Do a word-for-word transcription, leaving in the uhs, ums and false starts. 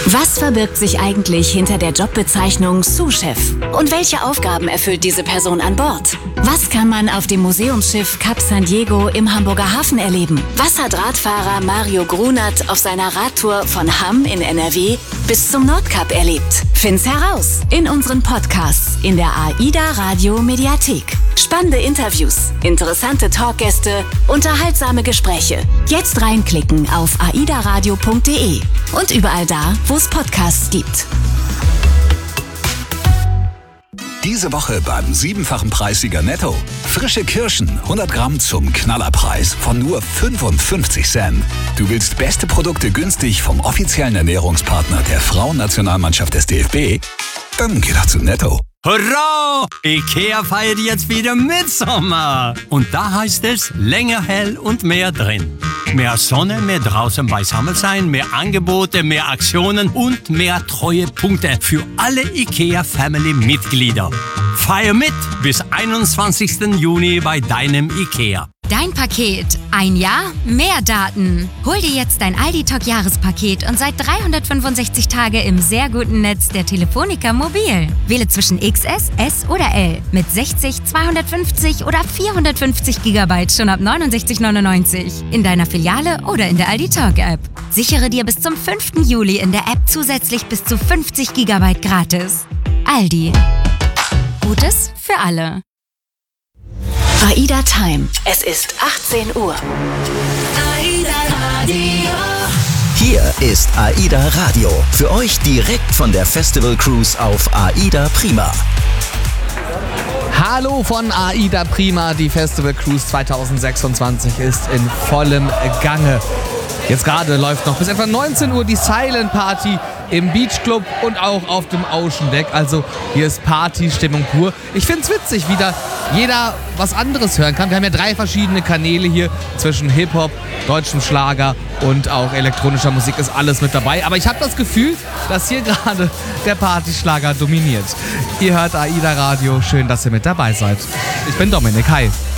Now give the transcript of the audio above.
Was verbirgt sich eigentlich hinter der Jobbezeichnung Sous-Chef? Und welche Aufgaben erfüllt diese Person an Bord? Was kann man auf dem Museumsschiff Cap San Diego im Hamburger Hafen erleben? Was hat Radfahrer Mario Grunert auf seiner Radtour von Hamm in N R W bis zum Nordkap erlebt? Find's heraus in unseren Podcasts in der AIDA Radio Mediathek. Spannende Interviews, interessante Talkgäste, unterhaltsame Gespräche. Jetzt reinklicken auf aidaradio punkt de und überall da, wo es Podcasts gibt. Diese Woche beim siebenfachen Preissieger Netto. Frische Kirschen, hundert Gramm zum Knallerpreis von nur fünfundfünfzig Cent. Du willst beste Produkte günstig vom offiziellen Ernährungspartner der Frauennationalmannschaft des D F B? Dann geh doch zu Netto. Hurra! IKEA feiert jetzt wieder Mitsommer. Und da heißt es länger hell und mehr drin. Mehr Sonne, mehr draußen beisammen sein, mehr Angebote, mehr Aktionen und mehr Treuepunkte für alle IKEA-Family-Mitglieder. Feier mit bis einundzwanzigsten Juni bei deinem IKEA. Dein Paket. Ein Jahr, mehr Daten. Hol dir jetzt dein Aldi-Talk-Jahrespaket und seit dreihundertfünfundsechzig Tage im sehr guten Netz der Telefonica Mobil. Wähle zwischen X S, S oder L mit sechzig, zweihundertfünfzig oder vierhundertfünfzig Gigabyte schon ab neunundsechzig neunundneunzig in deiner Filiale oder in der Aldi-Talk-App. Sichere dir bis zum fünften Juli in der App zusätzlich bis zu fünfzig Gigabyte gratis. Aldi. Gutes für alle. AIDA Time. Es ist achtzehn Uhr. AIDA Radio. Hier ist AIDA Radio. Für euch direkt von der Festival Cruise auf AIDA Prima. Hallo von AIDA Prima. Die Festival Cruise zweitausendsechsundzwanzig ist in vollem Gange. Jetzt gerade läuft noch bis etwa neunzehn Uhr die Silent Party im Beach Club und auch auf dem Ocean Deck. Also hier ist Partystimmung pur. Ich finde es witzig, wie da jeder was anderes hören kann. Wir haben ja drei verschiedene Kanäle hier zwischen Hip-Hop, deutschem Schlager und auch elektronischer Musik ist alles mit dabei. Aber ich habe das Gefühl, dass hier gerade der Partyschlager dominiert. Ihr hört AIDA Radio. Schön, dass ihr mit dabei seid. Ich bin Dominik. Hi.